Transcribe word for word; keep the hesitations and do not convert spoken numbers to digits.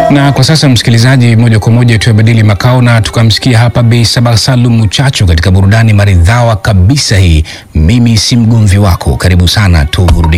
Na kwa sasa msikilizaji, moja kwa moja tuabadili makao na tukamsikia hapa Bi Sabal Salum Muchacho katika burudani maridhawa kabisa hii. Mimi si mgomvi wako. Karibu sana tu burudani.